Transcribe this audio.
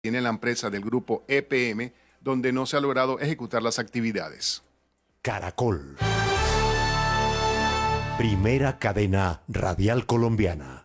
tiene la empresa del grupo EPM, donde no se ha logrado ejecutar las actividades. Caracol. Primera cadena radial colombiana.